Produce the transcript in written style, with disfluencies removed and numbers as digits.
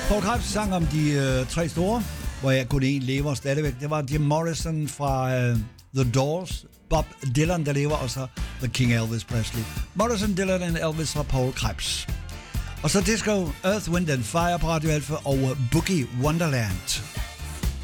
Paul Krebs sang om de tre store, hvor jeg kun en lever stadigvæk. Det var Jim Morrison fra The Doors, Bob Dylan, der lever, og så The King Elvis Presley. Morrison, Dylan og Elvis og Paul Krebs. Og så disco, Earth, Wind and Fire på Radio Alpha og Boogie Wonderland.